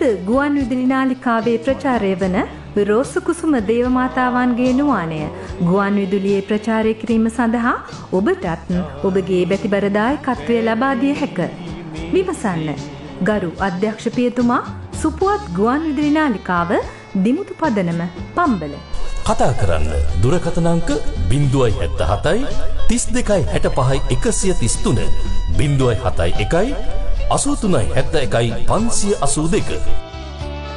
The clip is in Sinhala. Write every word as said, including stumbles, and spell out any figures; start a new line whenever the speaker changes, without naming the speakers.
ගුවන් විදුලි නාලිකාවේ ප්‍රචාරය වන රෝස කුසුම දේවමාතාවන්ගේ නුවානය ගුවන් විදුලියේ ප්‍රචාරය කිරීම සඳහා ඔබටත් ඔබගේ බැතිබර දායකත්වය ලබා දිය හැක. විමසන්න. ගරු අධ්‍යක්ෂ පියතුමා, සුපුවත් ගුවන් විදුලි නාලිකාව, දිමුතු පදනම, පම්බල.
කතා කරන්න දුරකථන අංක ज़ीरो सात सात तीस दो साठ पाँच एक सौ तीस तीन ज़ीरो सात एक एक अस्सी तीन सात एक पाँच अस्सी दो